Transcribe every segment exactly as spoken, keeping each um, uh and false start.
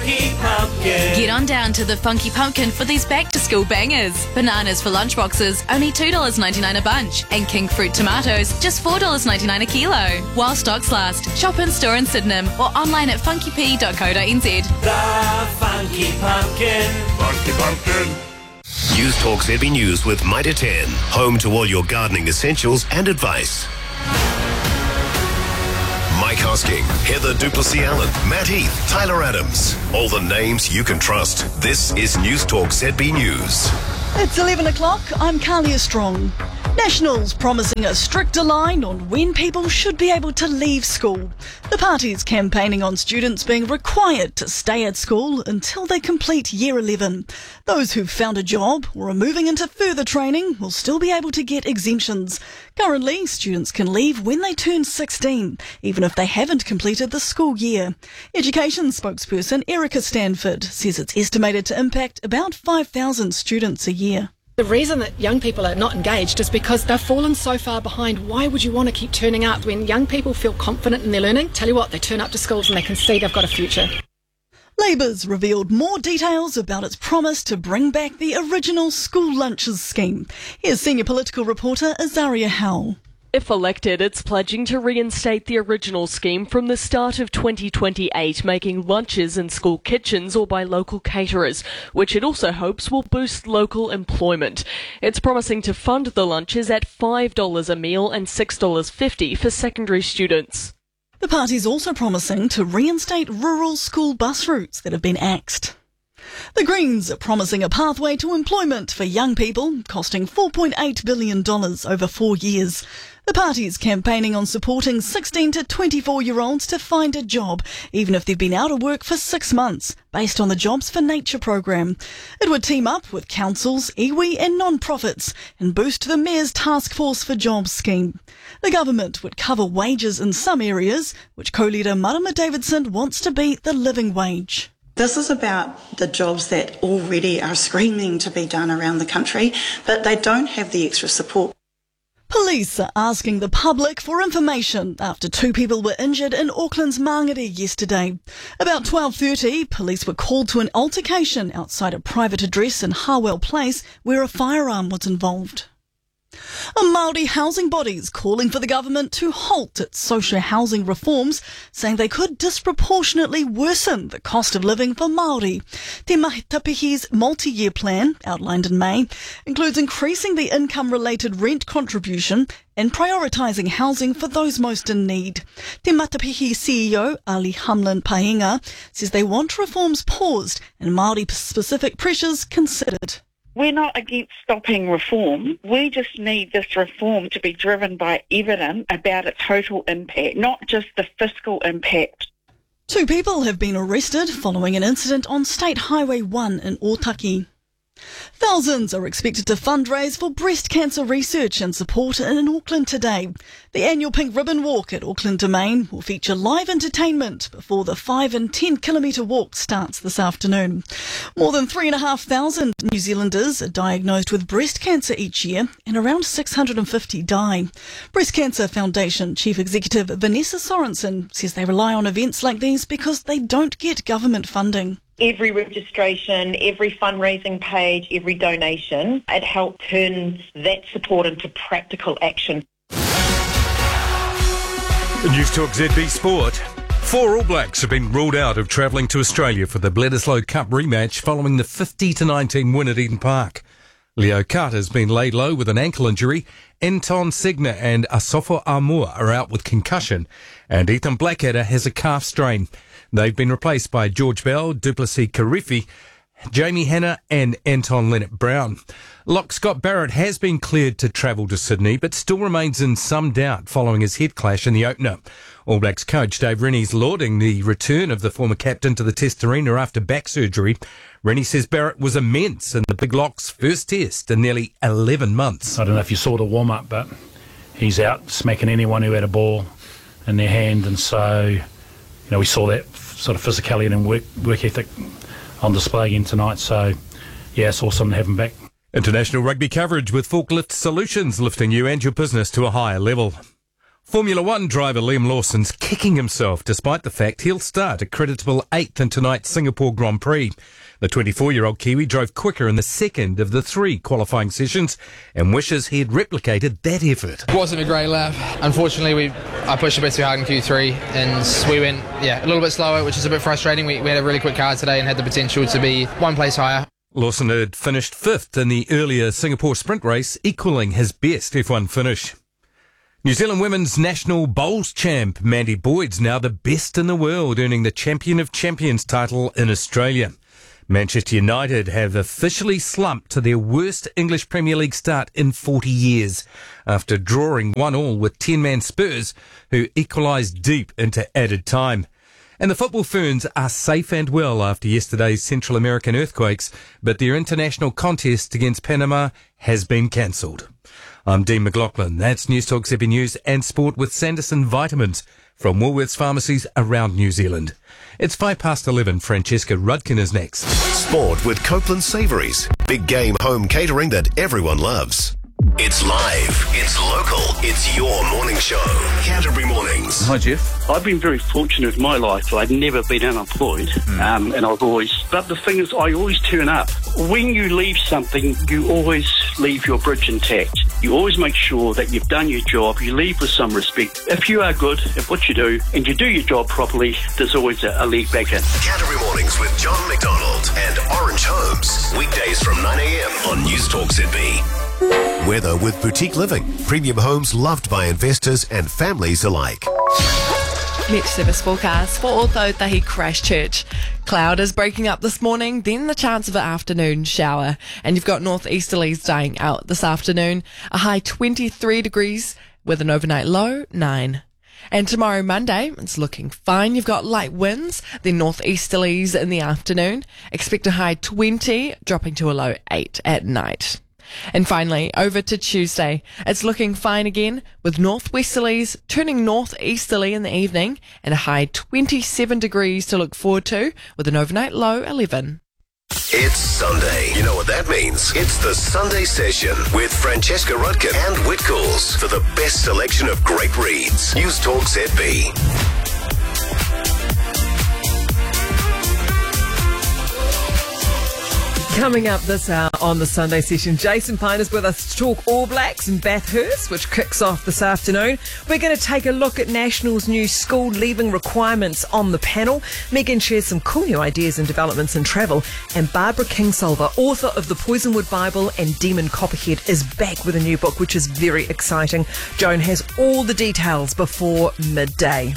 Funky Pumpkin. Get on down to the Funky Pumpkin for these back-to-school bangers. Bananas for lunchboxes, only two dollars ninety-nine a bunch. And king fruit tomatoes, just four dollars ninety-nine a kilo. While stocks last, shop in store in Sydenham or online at funky p dot co dot n z. The Funky Pumpkin. Funky Pumpkin. News Talk Z B News with Mitre ten. Home to all your gardening essentials and advice. Mike Hosking, Heather Duplessis Allen, Matt Heath, Tyler Adams. All the names you can trust. This is News Talk Z B News. It's eleven o'clock. I'm Carlia Strong. Nationals promising a stricter line on when people should be able to leave school. The party's campaigning on students being required to stay at school until they complete year eleven. Those who've found a job or are moving into further training will still be able to get exemptions. Currently, students can leave when they turn sixteen, even if they haven't completed the school year. Education spokesperson Erica Stanford says it's estimated to impact about five thousand students a year. The reason that young people are not engaged is because they've fallen so far behind. Why would you want to keep turning up when young people feel confident in their learning? Tell you what, they turn up to schools and they can see they've got a future. Labour's revealed more details about its promise to bring back the original school lunches scheme. Here's senior political reporter Azaria Howell. If elected, it's pledging to reinstate the original scheme from the start of twenty twenty-eight, making lunches in school kitchens or by local caterers, which it also hopes will boost local employment. It's promising to fund the lunches at five dollars a meal and six dollars fifty for secondary students. The party's also promising to reinstate rural school bus routes that have been axed. The Greens are promising a pathway to employment for young people, costing four point eight billion dollars over four years. The party is campaigning on supporting sixteen to twenty-four-year-olds to find a job, even if they've been out of work for six months, based on the Jobs for Nature program. It would team up with councils, iwi and non-profits and boost the Mayor's Task Force for Jobs scheme. The government would cover wages in some areas, which co-leader Marama Davidson wants to be the living wage. This is about the jobs that already are screaming to be done around the country, but they don't have the extra support. Police are asking the public for information after two people were injured in Auckland's Mangere yesterday. About twelve thirty, police were called to an altercation outside a private address in Harwell Place where a firearm was involved. A Māori housing body's calling for the government to halt its social housing reforms, saying they could disproportionately worsen the cost of living for Māori. Te Mahitapihi's multi-year plan, outlined in May, includes increasing the income-related rent contribution and prioritising housing for those most in need. Te Matapihi C E O, Ali Hamlin Paenga, says they want reforms paused and Māori-specific pressures considered. We're not against stopping reform. We just need this reform to be driven by evidence about its total impact, not just the fiscal impact. Two people have been arrested following an incident on State Highway one in Otaki. Thousands are expected to fundraise for breast cancer research and support in Auckland today. The annual Pink Ribbon Walk at Auckland Domain will feature live entertainment before the five and ten kilometre walk starts this afternoon. More than three and a half thousand New Zealanders are diagnosed with breast cancer each year and around six hundred fifty die. Breast Cancer Foundation Chief Executive Vanessa Sorensen says they rely on events like these because they don't get government funding. Every registration, every fundraising page, every donation, it helped turn that support into practical action. News Talk Z B Sport. Four All Blacks have been ruled out of travelling to Australia for the Bledisloe Cup rematch following the fifty to nineteen win at Eden Park. Leo Carter has been laid low with an ankle injury. Anton Segner and Asofo Amua are out with concussion. And Ethan Blackadder has a calf strain. They've been replaced by George Bell, Duplessis Karifi, Jamie Hanna and Anton Leonard-Brown. Lock Scott Barrett has been cleared to travel to Sydney, but still remains in some doubt following his head clash in the opener. All Blacks coach Dave Rennie's lauding the return of the former captain to the Test arena after back surgery. Rennie says Barrett was immense in the Big Lock's first Test in nearly eleven months. I don't know if you saw the warm-up, but he's out smacking anyone who had a ball in their hand, and so, you know, we saw that sort of physicality and work, work ethic on display again tonight. So, yeah, it's awesome to have him back. International rugby coverage with Forklift Solutions, lifting you and your business to a higher level. Formula One driver Liam Lawson's kicking himself despite the fact he'll start a creditable eighth in tonight's Singapore Grand Prix. The twenty-four-year-old Kiwi drove quicker in the second of the three qualifying sessions and wishes he had replicated that effort. It wasn't a great lap. Unfortunately, we I pushed a bit too hard in Q three and we went yeah a little bit slower, which is a bit frustrating. We, we had a really quick car today and had the potential to be one place higher. Lawson had finished fifth in the earlier Singapore sprint race, equalling his best F one finish. New Zealand women's national bowls champ Mandy Boyd's now the best in the world, earning the Champion of Champions title in Australia. Manchester United have officially slumped to their worst English Premier League start in forty years, after drawing one all with ten-man Spurs, who equalised deep into added time. And the football ferns are safe and well after yesterday's Central American earthquakes, but their international contest against Panama has been cancelled. I'm Dean McLaughlin. That's Newstalk Z B News and Sport with Sanderson Vitamins from Woolworths pharmacies around New Zealand. It's five past eleven. Francesca Rudkin is next. Sport with Copeland Savouries. Big game home catering that everyone loves. It's live, it's local, it's your morning show. Canterbury Mornings. Hi, Jeff. I've been very fortunate in my life. I've never been unemployed, mm. um, and I've always... But the thing is, I always turn up. When you leave something, you always leave your bridge intact. You always make sure that you've done your job. You leave with some respect. If you are good at what you do, and you do your job properly, there's always a, a leg back in. Canterbury Mornings with John McDonald and Orange Homes. Weekdays from nine a.m. on Newstalk Z B. Weather with Boutique Living. Premium homes loved by investors and families alike. Met service forecast for Ōtautahi Christchurch. Cloud is breaking up this morning, then the chance of an afternoon shower. And you've got northeasterlies dying out this afternoon. A high twenty-three degrees with an overnight low nine. And tomorrow, Monday, it's looking fine. You've got light winds, then northeasterlies in the afternoon. Expect a high twenty, dropping to a low eight at night. And finally, over to Tuesday. It's looking fine again, with northwesterlies turning northeasterly in the evening and a high twenty-seven degrees to look forward to, with an overnight low eleven. It's Sunday. You know what that means? It's the Sunday Session with Francesca Rudkin and Whitcoulls for the best selection of great reads. Newstalk Z B. Coming up this hour on the Sunday Session, Jason Pine is with us to talk All Blacks and Bathurst, which kicks off this afternoon. We're going to take a look at National's new school leaving requirements on the panel. Megan shares some cool new ideas and developments in travel. And Barbara Kingsolver, author of The Poisonwood Bible and Demon Copperhead, is back with a new book, which is very exciting. Joan has all the details before midday.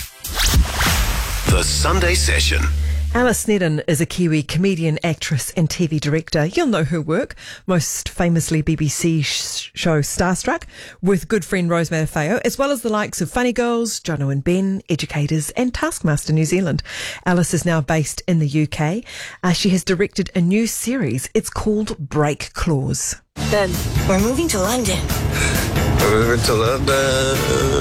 The Sunday Session. Alice Snedden is a Kiwi comedian, actress and T V director. You'll know her work, most famously B B C sh- show Starstruck, with good friend Rose Matafeo, as well as the likes of Funny Girls, Jono and Ben, Educators and Taskmaster New Zealand. Alice is now based in the U K. Uh, she has directed a new series. It's called Break Clause. Ben, we're moving to London. We're moving to London.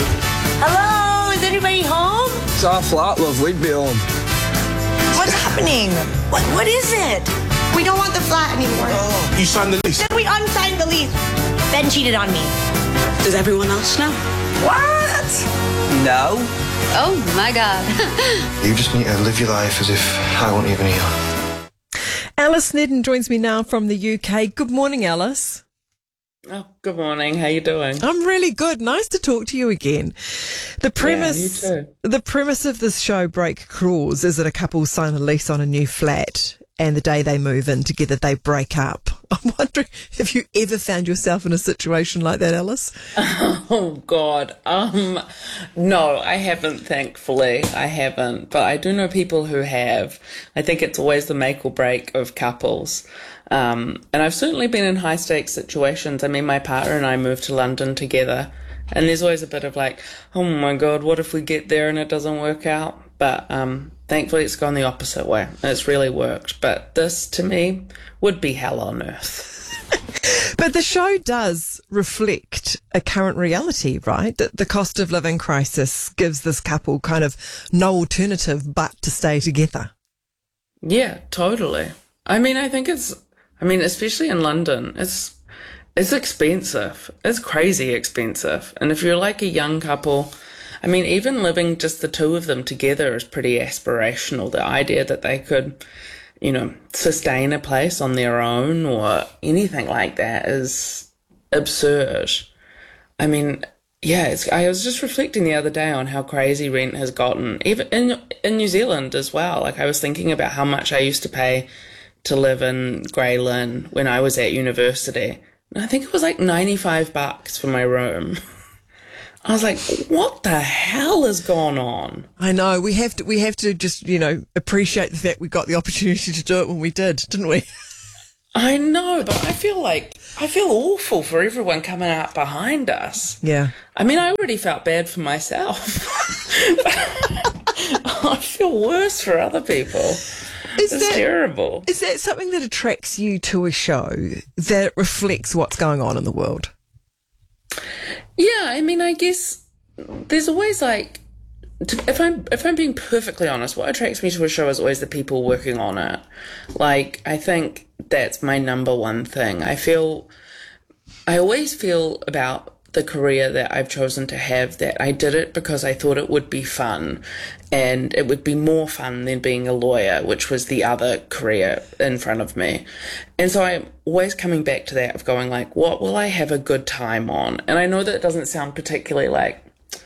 Hello, is anybody home? It's our flat, love. We'd be home. What's happening? What What is it? We don't want the flat anymore. Oh, you signed the lease. Then we unsigned the lease. Ben cheated on me. Does everyone else know? What? No. Oh my God. You just need to live your life as if I wasn't even here. Alice Snedden joins me now from the U K. Good morning, Alice. Oh, good morning. How you doing? I'm really good. Nice to talk to you again. The premise, yeah, you too. The premise of this show, Break Clause, is that a couple sign a lease on a new flat, and the day they move in together, they break up. I'm wondering, have you ever found yourself in a situation like that, Alice? Oh God, um, no, I haven't. Thankfully, I haven't. But I do know people who have. I think it's always the make or break of couples. Um, and I've certainly been in high stakes situations. I mean, my partner and I moved to London together, and there's always a bit of like, oh my God, what if we get there and it doesn't work out? But um, thankfully it's gone the opposite way. It's really worked. But this, to me, would be hell on earth. But the show does reflect a current reality, right? That the cost of living crisis gives this couple kind of no alternative but to stay together. Yeah, totally. I mean, I think it's... I mean, especially in London, it's it's expensive. It's crazy expensive. And if you're like a young couple, I mean, even living just the two of them together is pretty aspirational. The idea that they could, you know, sustain a place on their own or anything like that is absurd. I mean, yeah, it's, I was just reflecting the other day on how crazy rent has gotten, even in in New Zealand as well. Like, I was thinking about how much I used to pay to live in Grey Lynn when I was at university. And I think it was like ninety-five bucks for my room. I was like, what the hell has gone on? I know. We have to, we have to just, you know, appreciate the fact we got the opportunity to do it when we did, didn't we? I know, but I feel like, I feel awful for everyone coming out behind us. Yeah. I mean, I already felt bad for myself. I feel worse for other people. Is it's that, terrible. Is that something that attracts you to a show, that reflects what's going on in the world? Yeah, I mean, I guess there's always like, if I'm if I'm being perfectly honest, what attracts me to a show is always the people working on it. Like, I think that's my number one thing. I feel, I always feel about the career that I've chosen to have that I did it because I thought it would be fun, and it would be more fun than being a lawyer, which was the other career in front of me. And so I'm always coming back to that of going like, what will I have a good time on? And I know that it doesn't sound particularly like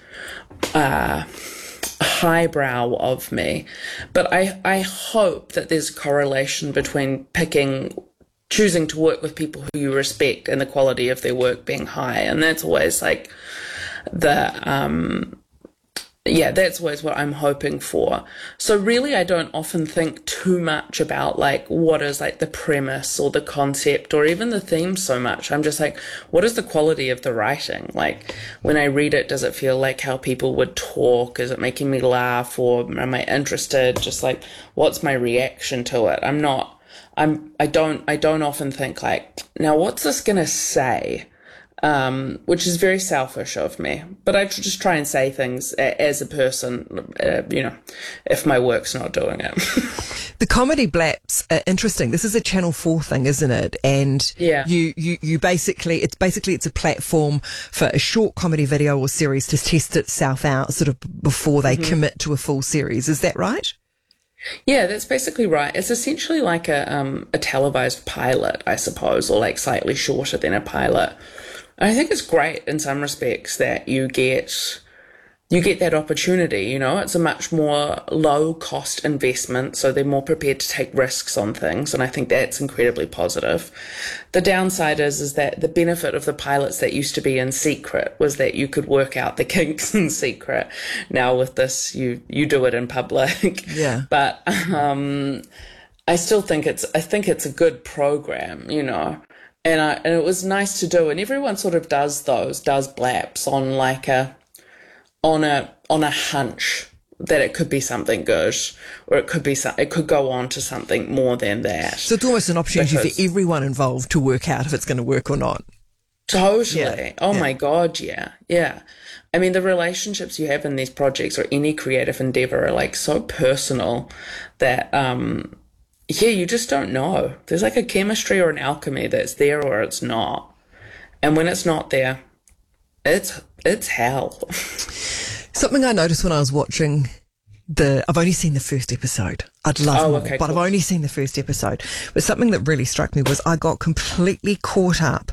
uh, highbrow of me, but I, I hope that there's a correlation between picking choosing to work with people who you respect and the quality of their work being high. And that's always like the, um, yeah, that's always what I'm hoping for. So really, I don't often think too much about like what is like the premise or the concept or even the theme so much. I'm just like, what is the quality of the writing? Like, when I read it, does it feel like how people would talk? Is it making me laugh, or am I interested? Just like, what's my reaction to it? I'm not, I'm, I don't, I don't often think like, now what's this going to say? Um, which is very selfish of me, but I just try and say things a, as a person, uh, you know, if my work's not doing it. The comedy Blaps are interesting. This is a Channel four thing, isn't it? And yeah. you, you, you basically, it's basically, it's a platform for a short comedy video or series to test itself out sort of before they mm-hmm. commit to a full series. Is that right? Yeah, that's basically right. It's essentially like a um, a televised pilot, I suppose, or like slightly shorter than a pilot. And I think it's great in some respects that you get you get that opportunity. You know, it's a much more low cost investment, so they're more prepared to take risks on things, and I think that's incredibly positive. The downside is is that the benefit of the pilots that used to be in secret was that you could work out the kinks in secret. Now with this, you you do it in public. Yeah. But um, I still think it's I think it's a good program. You know. And, I, and it was nice to do, and everyone sort of does those, does Blaps on like a, on a, on a hunch that it could be something good, or it could be some, it could go on to something more than that. So it's almost an opportunity because, for everyone involved to work out if it's going to work or not. Totally. Yeah. Oh yeah. my God, yeah, yeah. I mean, the relationships you have in these projects or any creative endeavor are like so personal that, um, yeah, you just don't know. There's like a chemistry or an alchemy that's there or it's not. And when it's not there, it's it's hell. Something I noticed when I was watching the... I've only seen the first episode. I'd love oh, more, okay, but cool. I've only seen the first episode. But something that really struck me was I got completely caught up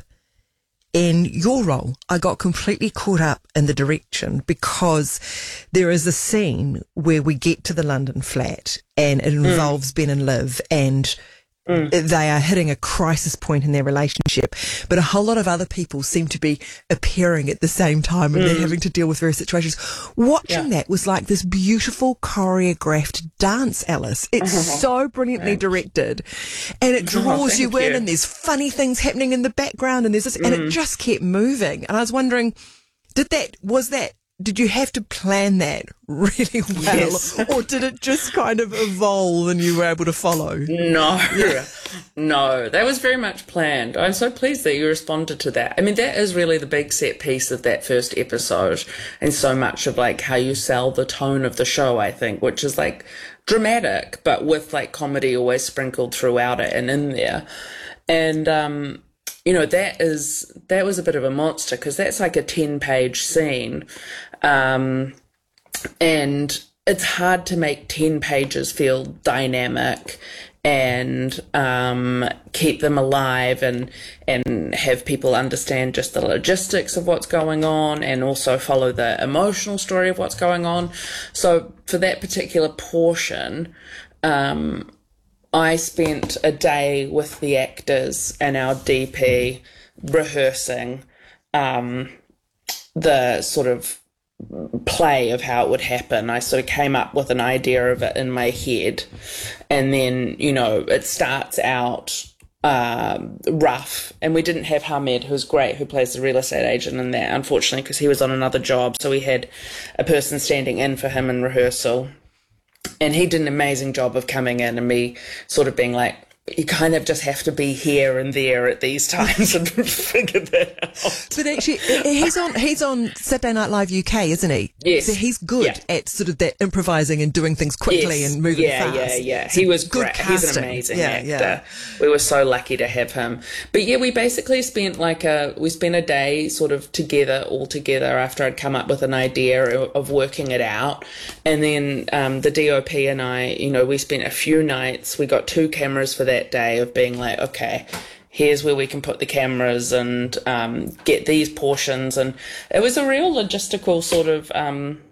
in your role. I got completely caught up in the direction, because there is a scene where we get to the London flat and it involves mm. Ben and Liv, and mm. they are hitting a crisis point in their relationship, but a whole lot of other people seem to be appearing at the same time, and mm. they're having to deal with various situations. Watching yeah. that was like this beautiful choreographed dance, Alice. It's uh-huh. so brilliantly Thanks. directed, and it draws oh, you in, you. and there's funny things happening in the background, and there's this, mm. and it just kept moving. And I was wondering, did that, was that, did you have to plan that really well, yes. or did it just kind of evolve and you were able to follow? No, yeah. no, that was very much planned. I'm so pleased that you responded to that. I mean, that is really the big set piece of that first episode, and so much of like how you sell the tone of the show, I think, which is like dramatic, but with like comedy always sprinkled throughout it and in there. And, um, you know, that is, that was a bit of a monster, because that's like a ten page scene. Um, and it's hard to make ten pages feel dynamic and um, keep them alive and and have people understand just the logistics of what's going on and also follow the emotional story of what's going on. So for that particular portion, um, I spent a day with the actors and our D P rehearsing um, the sort of play of how it would happen. I sort of came up with an idea of it in my head, and then, you know, it starts out um, rough, and we didn't have Hamed, who's great, who plays the real estate agent in there, unfortunately, because he was on another job, so we had a person standing in for him in rehearsal, and he did an amazing job of coming in and me sort of being like, you kind of just have to be here and there at these times and figure that out. But actually, he's on he's on Saturday Night Live U K, isn't he? Yes. So he's good yeah. at sort of that improvising and doing things quickly yes. and moving yeah, fast. Yeah, yeah, yeah. So he was good great. casting. He's an amazing yeah, actor. Yeah. We were so lucky to have him. But yeah, we basically spent like a we spent a day sort of together, all together, after I'd come up with an idea of, of working it out, and then um, the D O P and I, you know, we spent a few nights. We got two cameras for that day of being like, okay, here's where we can put the cameras and um, get these portions. And it was a real logistical sort of, um,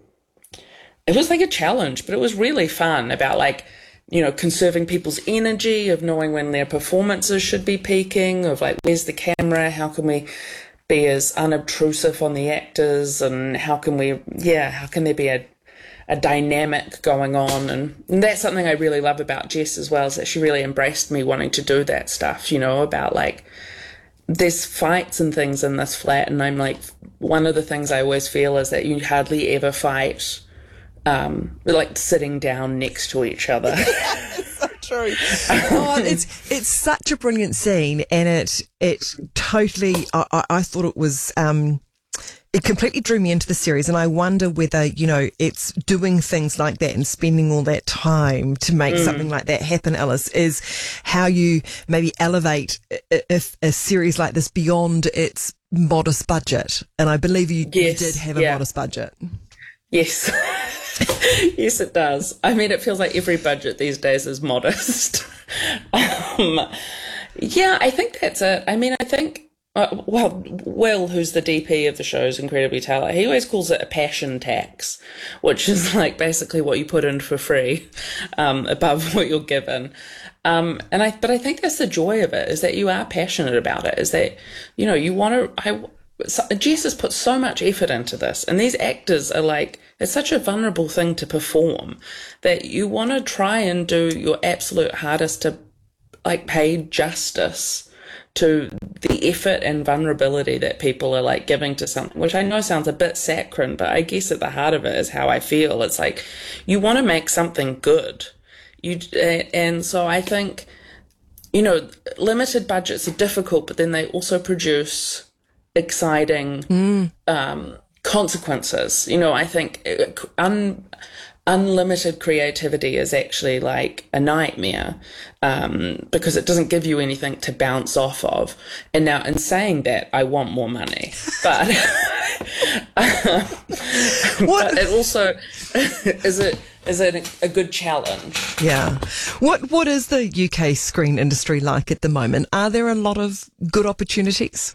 it was like a challenge, but it was really fun about like, you know, conserving people's energy, of knowing when their performances should be peaking, of like, where's the camera? How can we be as unobtrusive on the actors? And how can we, yeah, how can there be a a dynamic going on? And, and that's something I really love about Jess as well, is that she really embraced me wanting to do that stuff, you know, about like, there's fights and things in this flat, and I'm like, one of the things I always feel is that you hardly ever fight um, like sitting down next to each other. So true. Oh, it's it's such a brilliant scene, and it it totally, I, I, I thought it was, um, it completely drew me into the series, and I wonder whether, you know, it's doing things like that and spending all that time to make mm. something like that happen, Alice, is how you maybe elevate a, a, a series like this beyond its modest budget. And I believe you, yes, you did have a yeah. modest budget. Yes. Yes, it does. I mean, it feels like every budget these days is modest. um, yeah, I think that's it. I mean, I think Uh, well, Will, who's the D P of the show, is incredibly talented. He always calls it a passion tax, which is like basically what you put in for free, um, above what you're given. Um, and I, but I think that's the joy of it, is that you are passionate about it, is that, you know, you want to, I, so, Jess has put so much effort into this, and these actors are like, it's such a vulnerable thing to perform that you want to try and do your absolute hardest to like pay justice to the effort and vulnerability that people are like giving to something, which I know sounds a bit saccharine, but I guess at the heart of it is how I feel. It's like, you want to make something good. You, and so I think, you know, limited budgets are difficult, but then they also produce exciting mm. um, consequences. You know, I think un, unlimited creativity is actually like a nightmare, um, because it doesn't give you anything to bounce off of. And now, in saying that, I want more money, but, um, but it also is it is it a, a good challenge. Yeah. What what is the U K screen industry like at the moment? Are there a lot of good opportunities?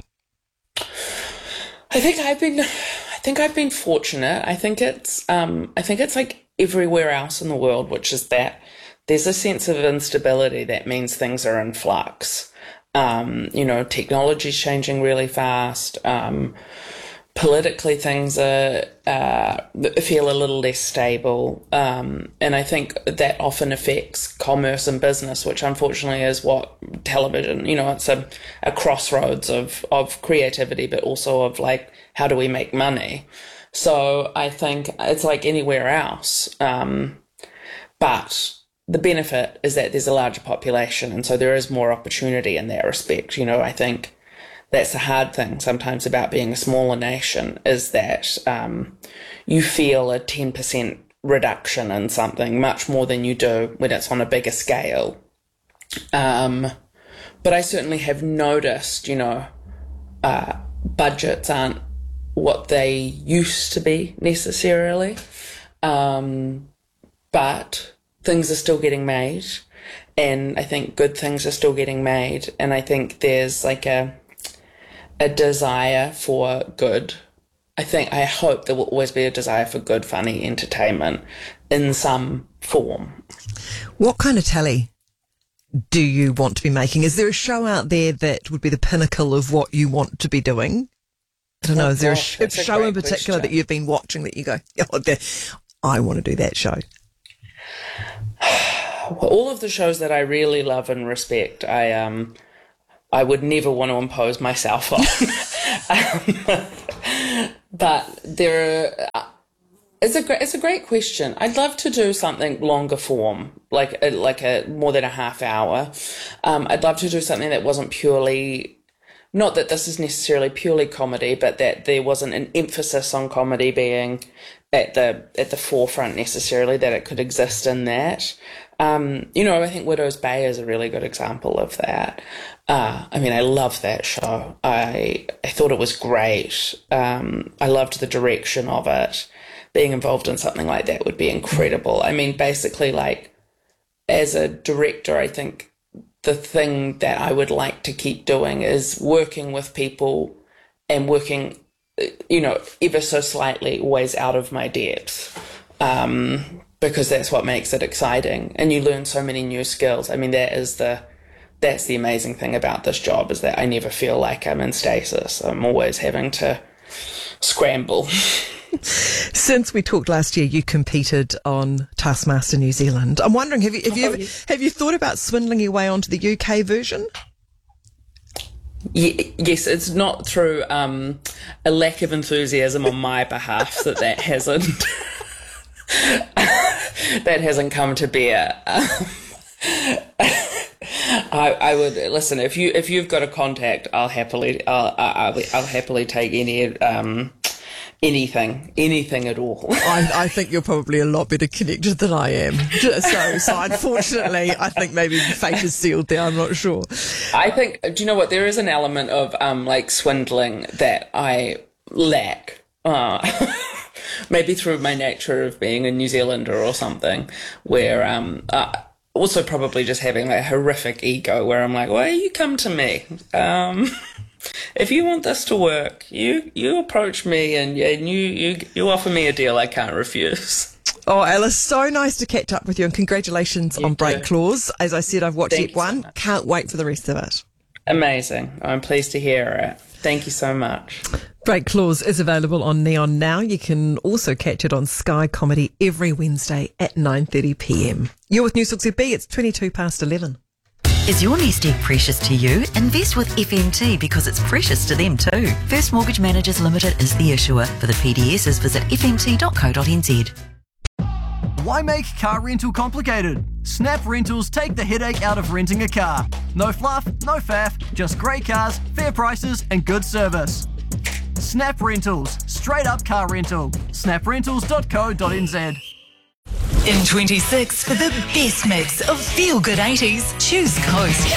I think I've been, I think I've been fortunate. I think it's, um, I think it's like everywhere else in the world, which is that there's a sense of instability that means things are in flux. Um, you know, technology's changing really fast. Um, politically, things are uh, feel a little less stable, um, and I think that often affects commerce and business, which unfortunately is what television. You know, it's a, a crossroads of of creativity, but also of like, how do we make money? So I think it's like anywhere else, um, but the benefit is that there's a larger population, and so there is more opportunity in that respect. You know, I think that's the hard thing sometimes about being a smaller nation, is that um, you feel a ten percent reduction in something much more than you do when it's on a bigger scale. Um, but I certainly have noticed, you know, uh, budgets aren't what they used to be necessarily. Um, but things are still getting made, and I think good things are still getting made, and I think there's like a a desire for good. I think, I hope there will always be a desire for good, funny entertainment in some form. What kind of telly do you want to be making? Is there a show out there that would be the pinnacle of what you want to be doing? I don't know, is there a, sh- a show in particular question. that you've been watching that you go, oh, I want to do that show? Well, all of the shows that I really love and respect, I um, I would never want to impose myself on. um, but there are, it's a great, it's a great question. I'd love to do something longer form, like a, like a more than a half hour. Um, I'd love to do something that wasn't purely, not that this is necessarily purely comedy, but that there wasn't an emphasis on comedy being at the at the forefront necessarily, that it could exist in that. Um, you know, I think Widow's Bay is a really good example of that. Uh, I mean, I love that show. I I thought it was great. Um, I loved the direction of it. Being involved in something like that would be incredible. I mean, basically, like, as a director, I think the thing that I would like to keep doing is working with people and working, you know, ever so slightly always out of my depth. Um, because that's what makes it exciting, and you learn so many new skills. I mean, that is the that's the amazing thing about this job, is that I never feel like I'm in stasis. I'm always having to scramble. Since we talked last year, you competed on Taskmaster New Zealand. I'm wondering, have you have you oh, ever, yeah. have you thought about swindling your way onto the U K version? Yeah, yes, it's not through um, a lack of enthusiasm on my behalf that that hasn't that hasn't come to bear. Um, I, I would listen if you if you've got a contact, I'll happily I'll I'll, I'll happily take any um anything anything at all. I, I think you're probably a lot better connected than I am. So, so unfortunately, I think maybe fate is sealed there. I'm not sure. I think, do you know what? There is an element of um like swindling that I lack. Uh, maybe through my nature of being a New Zealander or something, where um uh, also probably just having like a horrific ego where I'm like, well, you come to me. Um, if you want this to work, you you approach me and, and you, you, you offer me a deal I can't refuse. Oh, Alice, so nice to catch up with you, and congratulations You on too. Break Clause. As I said, I've watched Thank it one. Can't wait for the rest of it. Amazing. I'm pleased to hear it. Thank you so much. Break Clause is available on Neon now. You can also catch it on Sky Comedy every Wednesday at nine thirty p m. You're with Newstalk Z B. It's twenty-two past eleven. Is your nest egg precious to you? Invest with F M T because it's precious to them too. First Mortgage Managers Limited is the issuer. For the P D Ss, visit f m t dot co dot n z. Why make car rental complicated? Snap Rentals take the headache out of renting a car. No fluff, no faff, just great cars, fair prices and good service. Snap Rentals, straight up car rental. snap rentals dot co dot n z. In twenty-six, for the best mix of feel-good eighties, choose Coast.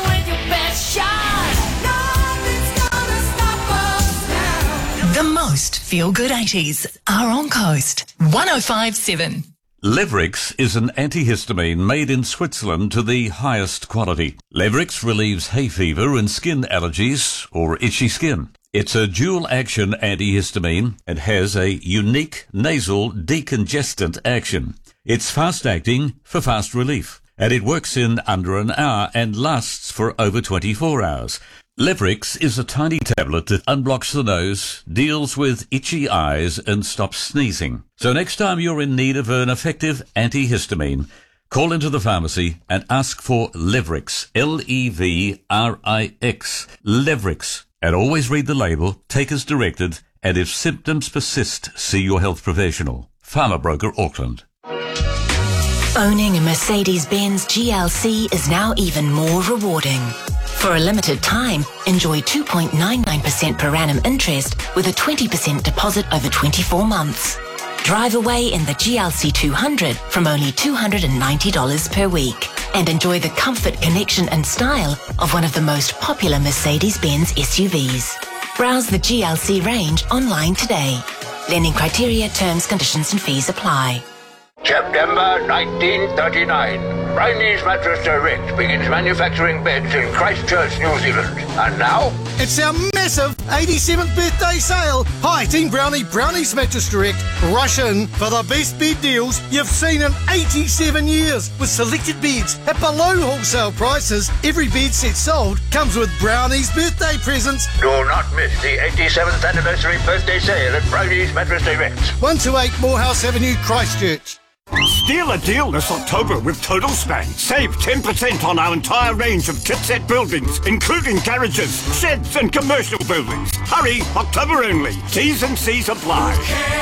The most feel-good eighties are on Coast. one oh five point seven. Levrix is an antihistamine made in Switzerland to the highest quality. Levrix relieves hay fever and skin allergies or itchy skin. It's a dual-action antihistamine and has a unique nasal decongestant action. It's fast-acting for fast relief, and it works in under an hour and lasts for over twenty-four hours. Levrix is a tiny tablet that unblocks the nose, deals with itchy eyes, and stops sneezing. So next time you're in need of an effective antihistamine, call into the pharmacy and ask for Levrix, L E V R I X, Levrix. And always read the label, take as directed, and if symptoms persist, see your health professional. Pharma Broker Auckland. Owning a Mercedes-Benz G L C is now even more rewarding. For a limited time, enjoy two point nine nine percent per annum interest with a twenty percent deposit over twenty-four months. Drive away in the G L C two hundred from only two hundred ninety dollars per week and enjoy the comfort, connection and style of one of the most popular Mercedes-Benz S U Vs. Browse the G L C range online today. Lending criteria, terms, conditions and fees apply. September nineteen thirty-nine. Brownie's Mattress Direct begins manufacturing beds in Christchurch, New Zealand. And now? It's our massive eighty-seventh birthday sale. Hi, Team Brownie, Brownie's Mattress Direct. Rush in for the best bed deals you've seen in eighty-seven years. With selected beds at below wholesale prices, every bed set sold comes with Brownie's birthday presents. Do not miss the eighty-seventh anniversary birthday sale at Brownie's Mattress Direct. one two eight Morehouse Avenue, Christchurch. Steal a deal this October with Total Span. Save ten percent on our entire range of kitset buildings, including garages, sheds and commercial buildings. Hurry, October only. T's and C's apply.